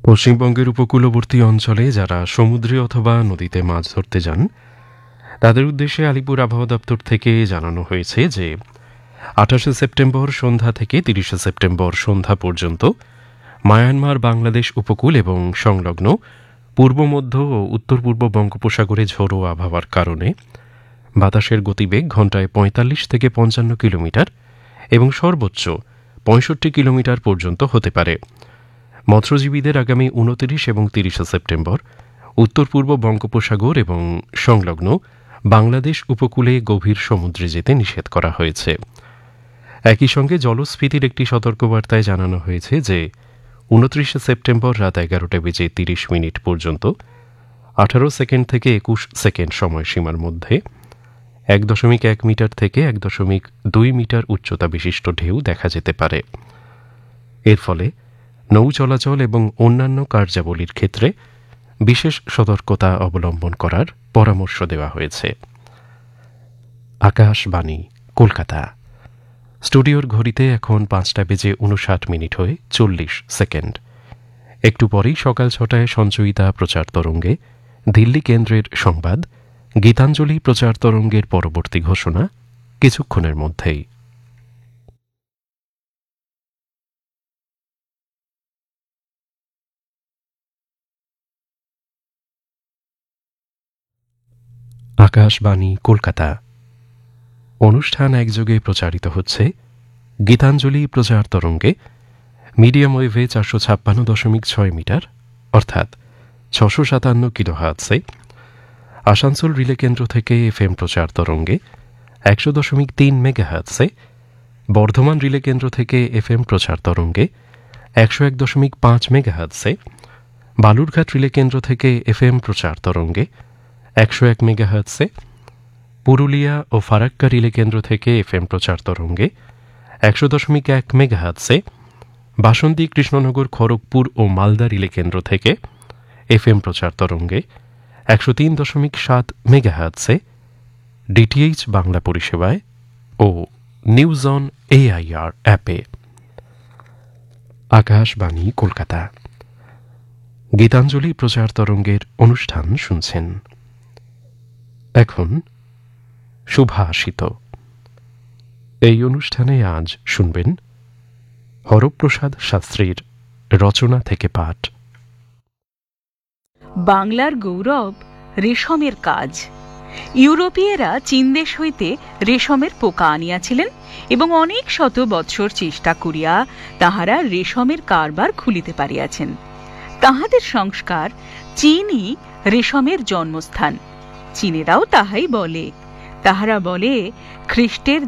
পশ্চিমবঙ্গের উপকূলবর্তী অঞ্চলে যারা সমুদ্রে অথবা নদীতে মাছ ধরতে যান তাদের উদ্দেশ্যে আলিপুর আবহাওয়া দপ্তর থেকে জানানো হয়েছে যে ২৮শে সেপ্টেম্বর সন্ধ্যা থেকে ৩০শে সেপ্টেম্বর সন্ধ্যা পর্যন্ত মায়ানমার বাংলাদেশ উপকূল এবং সংলগ্ন পূর্ব মধ্য ও উত্তর পূর্ব বঙ্গোপসাগরে ঝোড়ো আবহাওয়ার কারণে বাতাসের গতিবেগ ঘণ্টায় ৪৫ থেকে ৫৫ কিলোমিটার এবং সর্বোচ্চ ৬৫ কিলোমিটার পর্যন্ত হতে পারে। মৎস্যজীবীদের আগামী ২৯ এবং ৩০শে সেপ্টেম্বর উত্তর পূর্ব বঙ্গোপসাগর এবং সংলগ্ন বাংলাদেশ উপকূলে গভীর সমুদ্রে যেতে নিষেধ করা হয়েছে। একই সঙ্গে জলস্ফীতির একটি সতর্কবার্তায় জানানো হয়েছে যে ২৯শে সেপ্টেম্বর রাত ১১:৩০ পর্যন্ত ১৮ সেকেন্ড থেকে ২১ সেকেন্ড সময়সীমার মধ্যে ১.১ মিটার থেকে ১.২ মিটার উচ্চতা বিশিষ্ট ঢেউ দেখা যেতে পারে। এর ফলে নৌ চলাচল এবং অন্যান্য কার্যাবলীর ক্ষেত্রে বিশেষ সতর্কতা অবলম্বন করার পরামর্শ দেওয়া হয়েছে। আকাশবাণী, কলকাতা। স্টুডিওর ঘড়িতে এখন ৫:৫৯ হয়ে ৪০ সেকেন্ড। একটু পরেই সকাল ৬টায় সঞ্চয়িতা প্রচার তরঙ্গে দিল্লি কেন্দ্রের সংবাদ, গীতাঞ্জলি প্রচার তরঙ্গের পরবর্তী ঘোষণা কিছুক্ষণের মধ্যেই। আকাশবাণী, কলকাতা। অনুষ্ঠান একযোগে প্রচারিত হচ্ছে গীতাঞ্জলি প্রচার তরঙ্গে মিডিয়াম ওয়েভে ৪৫৬.৬ মিটার অর্থাৎ ৬৫৭ কিলোহার্টজে, আসানসোল রিলে কেন্দ্র থেকে এফএম প্রচার তরঙ্গে ১০০.৩ মেগাহার্টজে, বর্ধমান রিলে কেন্দ্র থেকে এফএম প্রচার তরঙ্গে ১০১.৫ মেগাহার্টজে, বালুরঘাট রিলে কেন্দ্র থেকে এফএম প্রচার তরঙ্গে ১০১ মেগাহার্টজে, পুরুলিয়া ও ফারাক্কা রিলে কেন্দ্র থেকে এফএম প্রচার তরঙ্গে ১০০.১ মেগাহার্টজে, বাসন্তী, কৃষ্ণনগর, খড়গপুর ও মালদা রিলে কেন্দ্র থেকে এফএম প্রচার তরঙ্গে ১০৩.৭ মেগাহার্টজে, ডিটিএইচ বাংলা পরিষেবায় ও নিউজ অন এআইআর অ্যাপে। আকাশবাণী, কলকাতা। গীতাঞ্জলি প্রচার তরঙ্গের অনুষ্ঠান শুনছেন। এখন শুভাষিত। এই অনুষ্ঠানে আজ শুনবেন হরপ্রসাদ শাস্ত্রীর রচনা থেকে পাঠ। বাংলার গৌরব রেশমের কাজ। ইউরোপীয়রা চীন দেশ হইতে রেশমের পোকা আনিয়াছিলেন এবং অনেক শত বৎসর চেষ্টা করিয়া তাহারা রেশমের কারবার খুলিতে পারিয়াছেন। তাহাদের সংস্কার চীনই রেশমের জন্মস্থান। চীনেরাও তাহাই বলে। তাহারা বলে খ্রিস্টের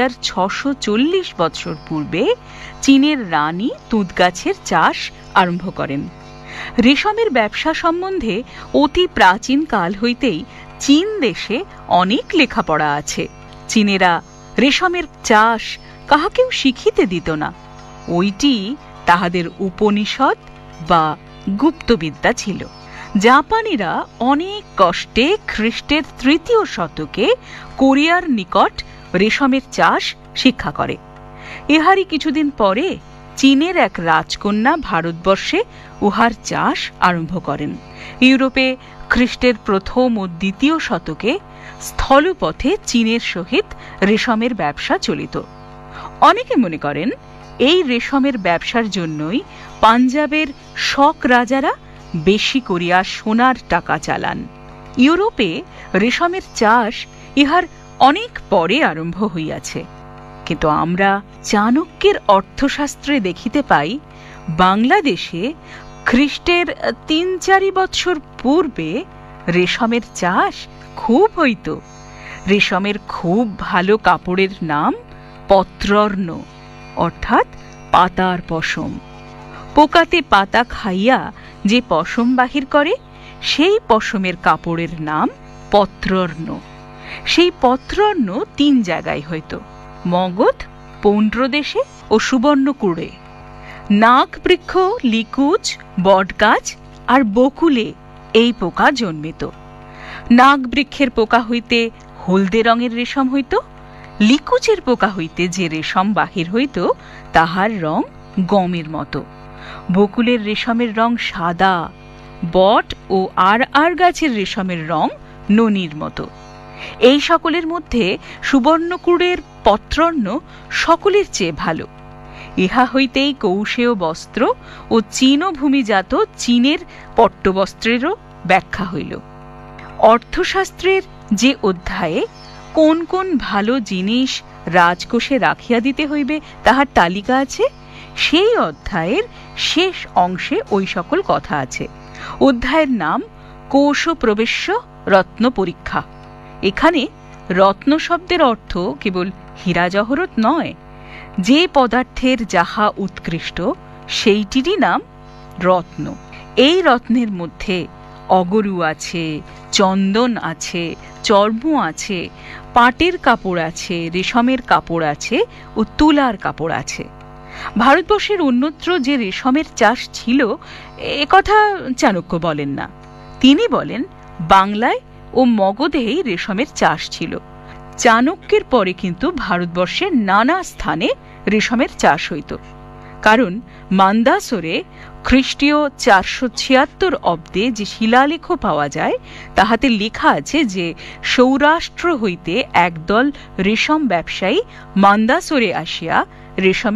২৬৪০ বৎসর পূর্বে চীনের রানী তুঁত গাছের চাষ আরম্ভ করেন। রেশমের ব্যবসা সম্বন্ধে অতি প্রাচীন কাল হইতেই চীন দেশে অনেক লেখাপড়া আছে। চীনেরা রেশমের চাষ কাহাকেও শিখিতে দিত না। ওইটি তাহাদের উপনিষদ বা গুপ্তবিদ্যা ছিল। জাপানিরা অনেক কষ্টে খ্রিস্টের ৩য় শতকে কোরিয়ার নিকট রেশমের চাষ শিক্ষা করে। ইহারই কিছুদিন পরে চীনের এক রাজকন্যা ভারতবর্ষে উহার চাষ আরম্ভ করেন। ইউরোপে খ্রিস্টের ১ম ও ২য় শতকে স্থলপথে চীনের সহিত রেশমের ব্যবসা চলিত। অনেকে মনে করেন এই রেশমের ব্যবসার জন্যই পাঞ্জাবের শক রাজারা বেশি করিয়া সোনার টাকা চালান। ইউরোপে রেশমের চাষ ইহার অনেক পরে আরম্ভ হইয়াছে, কিন্তু আমরা চাণক্যের অর্থশাস্ত্রে দেখিতে পাই বাংলাদেশে খ্রিস্টের ৩-৪ বৎসর পূর্বে রেশমের চাষ খুব হইত। রেশমের খুব ভালো কাপড়ের নাম পত্রর্ণ অর্থাৎ পাতার পশম। পোকাতে পাতা খাইয়া যে পশম বাহির করে সেই পশমের কাপড়ের নাম পত্রর্ণ। সেই পত্রর্ণ ৩ জায়গায় হইত, মগধ, পৌন্ড্রদেশে ও সুবর্ণকুড়ে। নাগ বৃক্ষ, লিকুচ, বটগাছ আর বকুলে এই পোকা জন্মিত। নাগ বৃক্ষের পোকা হইতে হলদে রঙের রেশম হইত। লিকুচের পোকা হইতে যে রেশম বাহির হইত তাহার রং গমের মতো। বকুলের রেশমের রং সাদা, বট ও আর গাছের রেশমের রং ননির মতো। এই সকলের মধ্যে সুবর্ণকুড়ের পত্রর্ণ সকলের চেয়ে ভালো। ইহা হইতেই কৌশেয় বস্ত্র ও চীনভূমিজাত চীনের পট্টবস্ত্রেরও ব্যাখ্যা হইল। অর্থশাস্ত্রের যে অধ্যায়ে কোন কোন ভালো জিনিস রাজকোষে রাখিয়া দিতে হইবে তাহার তালিকা আছে, সেই অধ্যায়ের শেষ অংশে ওই সকল কথা আছে। অধ্যায়ের নাম কোষ প্রবেশ্য রত্ন পরীক্ষা। এখানে রত্ন শব্দের অর্থ কেবল হীরা জহরত নয়, যে পদার্থের যাহা উৎকৃষ্ট সেইটিরই নাম রত্ন। এই রত্নের মধ্যে অগরু আছে, চন্দন আছে, চর্ম আছে, পাটের কাপড় আছে, রেশমের কাপড় আছে ও তুলার কাপড় আছে। ভারতবর্ষের অন্যত্র যে রেশমের চাষ ছিল এ কথা চাণক্য বলেন না। তিনি বলেন বাংলায় ও মগধেই রেশমের চাষ ছিল। চাণক্যের পরে কিন্তু ভারতবর্ষের নানা স্থানে রেশমের চাষ হইত। কারণ মান্দাসরে খ্রিস্টীয় 476 অব্দে যে শিলালেখ পাওয়া যায় তাহাতে লেখা আছে যে সৌরাষ্ট্র হইতে একদল রেশম ব্যবসায়ী মান্দাসরে আসিয়া রেশমের